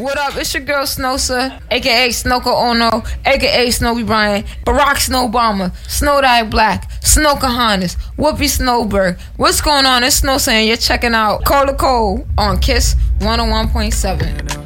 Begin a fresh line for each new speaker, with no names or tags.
What up? It's your girl Snowsa, aka Snooka Ono, aka Snowy Bryant, Barack Snowbomber, Snowdike Black, Snow Kahanas, Whoopi Snowberg. What's going on? It's Snowsa and you're checking out Cola Cole on Kiss 101.7.